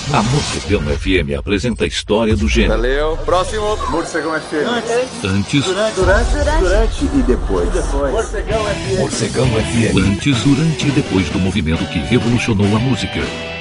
A Morcegão FM apresenta a história do gênero. Valeu. Próximo. Morcegão FM. Antes, Durante e depois. Morcegão FM. Antes, durante e depois do movimento que revolucionou a música.